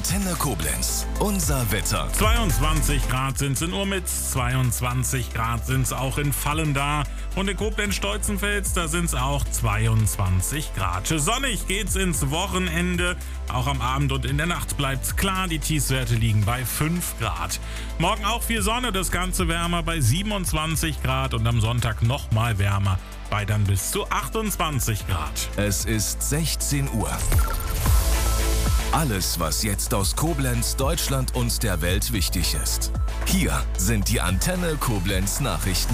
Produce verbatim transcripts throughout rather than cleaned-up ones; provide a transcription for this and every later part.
Antenne Koblenz. Unser Wetter. zweiundzwanzig Grad sind es in Urmitz, zweiundzwanzig Grad sind es auch in Vallendar und in Koblenz-Stolzenfels, da sind es auch zweiundzwanzig Grad. Sonnig geht's ins Wochenende. Auch am Abend und in der Nacht bleibt's klar. Die Tiefstwerte liegen bei fünf Grad. Morgen auch viel Sonne, das Ganze wärmer bei siebenundzwanzig Grad und am Sonntag nochmal wärmer bei dann bis zu achtundzwanzig Grad. Es ist sechzehn Uhr. Alles, was jetzt aus Koblenz, Deutschland und der Welt wichtig ist. Hier sind die Antenne Koblenz Nachrichten.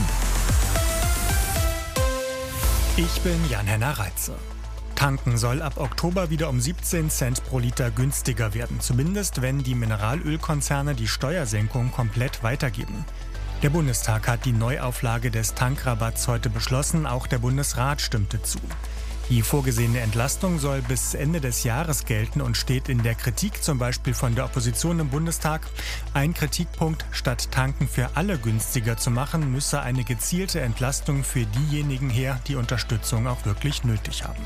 Ich bin Jan-Henner Reitze. Tanken soll ab Oktober wieder um siebzehn Cent pro Liter günstiger werden, zumindest wenn die Mineralölkonzerne die Steuersenkung komplett weitergeben. Der Bundestag hat die Neuauflage des Tankrabatts heute beschlossen, auch der Bundesrat stimmte zu. Die vorgesehene Entlastung soll bis Ende des Jahres gelten und steht in der Kritik, zum Beispiel von der Opposition im Bundestag. Ein Kritikpunkt: Statt Tanken für alle günstiger zu machen, müsse eine gezielte Entlastung für diejenigen her, die Unterstützung auch wirklich nötig haben.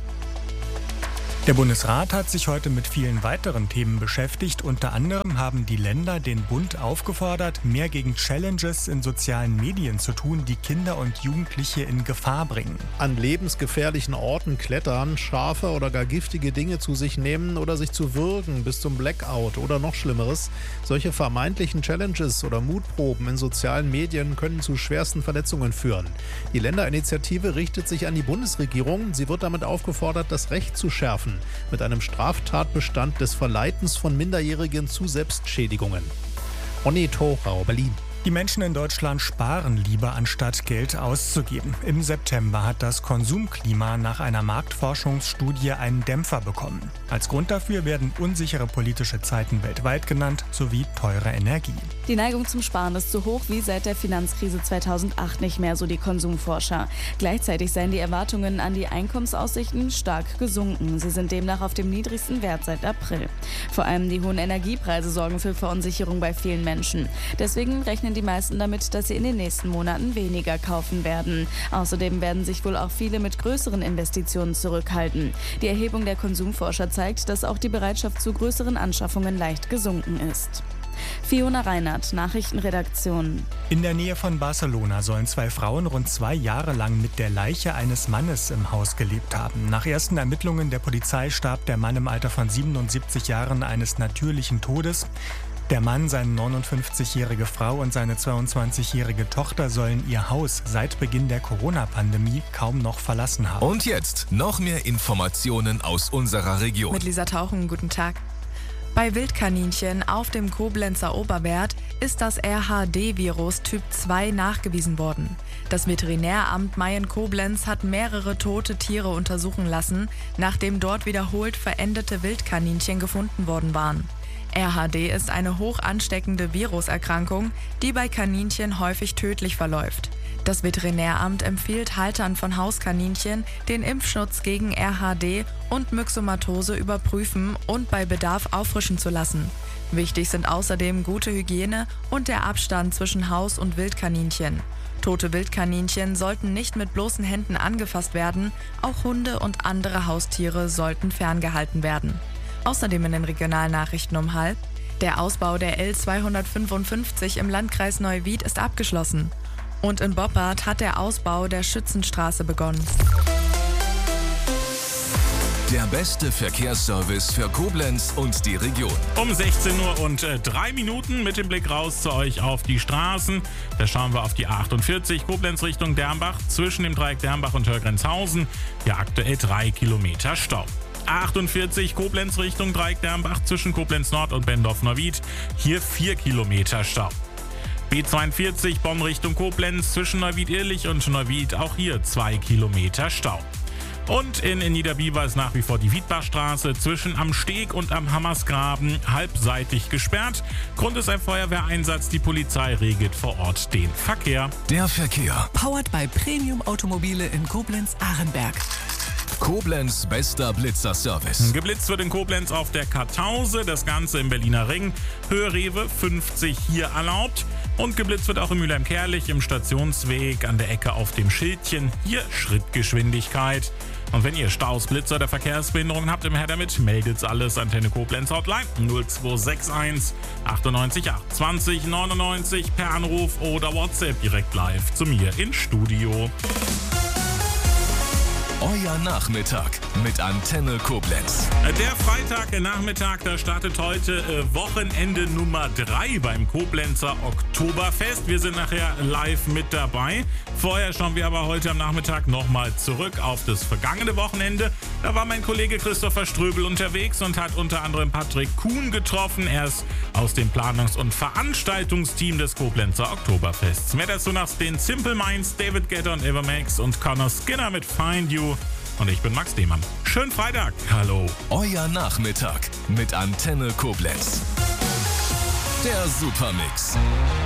Der Bundesrat hat sich heute mit vielen weiteren Themen beschäftigt. Unter anderem haben die Länder den Bund aufgefordert, mehr gegen Challenges in sozialen Medien zu tun, die Kinder und Jugendliche in Gefahr bringen. An lebensgefährlichen Orten klettern, scharfe oder gar giftige Dinge zu sich nehmen oder sich zu würgen bis zum Blackout oder noch Schlimmeres. Solche vermeintlichen Challenges oder Mutproben in sozialen Medien können zu schwersten Verletzungen führen. Die Länderinitiative richtet sich an die Bundesregierung. Sie wird damit aufgefordert, das Recht zu schärfen, mit einem Straftatbestand des Verleitens von Minderjährigen zu Selbstschädigungen. Ronny Thorau, Berlin. Die Menschen in Deutschland sparen lieber, anstatt Geld auszugeben. Im September hat das Konsumklima nach einer Marktforschungsstudie einen Dämpfer bekommen. Als Grund dafür werden unsichere politische Zeiten weltweit genannt, sowie teure Energie. Die Neigung zum Sparen ist so hoch wie seit der Finanzkrise zweitausendacht nicht mehr, so die Konsumforscher. Gleichzeitig seien die Erwartungen an die Einkommensaussichten stark gesunken. Sie sind demnach auf dem niedrigsten Wert seit April. Vor allem die hohen Energiepreise sorgen für Verunsicherung bei vielen Menschen. Deswegen rechnen die meisten damit, dass sie in den nächsten Monaten weniger kaufen werden. Außerdem werden sich wohl auch viele mit größeren Investitionen zurückhalten. Die Erhebung der Konsumforscher zeigt, dass auch die Bereitschaft zu größeren Anschaffungen leicht gesunken ist. Fiona Reinhardt, Nachrichtenredaktion. In der Nähe von Barcelona sollen zwei Frauen rund zwei Jahre lang mit der Leiche eines Mannes im Haus gelebt haben. Nach ersten Ermittlungen der Polizei starb der Mann im Alter von siebenundsiebzig Jahren eines natürlichen Todes. Der Mann, seine neunundfünfzigjährige Frau und seine zweiundzwanzigjährige Tochter sollen ihr Haus seit Beginn der Corona-Pandemie kaum noch verlassen haben. Und jetzt noch mehr Informationen aus unserer Region. Mit Lisa Tauchen, guten Tag. Bei Wildkaninchen auf dem Koblenzer Oberwert ist das R H D-Virus Typ zwei nachgewiesen worden. Das Veterinäramt Mayen-Koblenz hat mehrere tote Tiere untersuchen lassen, nachdem dort wiederholt verendete Wildkaninchen gefunden worden waren. R H D ist eine hoch ansteckende Viruserkrankung, die bei Kaninchen häufig tödlich verläuft. Das Veterinäramt empfiehlt Haltern von Hauskaninchen, den Impfschutz gegen R H D und Myxomatose überprüfen und bei Bedarf auffrischen zu lassen. Wichtig sind außerdem gute Hygiene und der Abstand zwischen Haus- und Wildkaninchen. Tote Wildkaninchen sollten nicht mit bloßen Händen angefasst werden, auch Hunde und andere Haustiere sollten ferngehalten werden. Außerdem in den Regionalnachrichten um halb: Der Ausbau der L zweihundertfünfundfünfzig im Landkreis Neuwied ist abgeschlossen. Und in Boppard hat der Ausbau der Schützenstraße begonnen. Der beste Verkehrsservice für Koblenz und die Region. Um sechzehn Uhr und äh, drei Minuten mit dem Blick raus zu euch auf die Straßen. Da schauen wir auf die A achtundvierzig Koblenz Richtung Dermbach zwischen dem Dreieck Dermbach und Hörgrenzhausen. Hier aktuell drei Kilometer Stau. A achtundvierzig Koblenz Richtung Dreieck Dermbach zwischen Koblenz Nord und Bendorf-Neuwied. Hier vier Kilometer Stau. B zweiundvierzig Bonn Richtung Koblenz zwischen Neuwied-Irlich und Neuwied. Auch hier zwei Kilometer Stau. Und in, in Niederbiber ist nach wie vor die Wiedbachstraße zwischen Am Steg und am Hammersgraben halbseitig gesperrt. Grund ist ein Feuerwehreinsatz. Die Polizei regelt vor Ort den Verkehr. Der Verkehr. Powered by Premium Automobile in Koblenz-Ahrenberg. Koblenz bester Blitzerservice. Geblitzt wird in Koblenz auf der Kartause, das Ganze im Berliner Ring. Höhe Rewe fünfzig hier erlaubt. Und geblitzt wird auch in Mülheim-Kerlich im Stationsweg an der Ecke auf dem Schildchen. Hier Schrittgeschwindigkeit. Und wenn ihr Staus, Blitzer oder Verkehrsbehinderungen habt, im Her damit, meldet's alles. Antenne Koblenz Hotline null zwei sechs eins achtundneunzig acht zwanzig neunundneunzig per Anruf oder WhatsApp direkt live zu mir ins Studio. Euer Nachmittag mit Antenne Koblenz. Der Freitagnachmittag, da startet heute äh, Wochenende Nummer drei beim Koblenzer Oktoberfest. Wir sind nachher live mit dabei. Vorher schauen wir aber heute am Nachmittag nochmal zurück auf das vergangene Wochenende. Da war mein Kollege Christopher Ströbel unterwegs und hat unter anderem Patrick Kuhn getroffen. Er ist aus dem Planungs- und Veranstaltungsteam des Koblenzer Oktoberfests. Mehr dazu nach den Simple Minds, David Guetta und Eva Max und Connor Skinner mit Find You. Und ich bin Max Demann. Schönen Freitag. Hallo. Euer Nachmittag mit Antenne Koblenz. Der Supermix.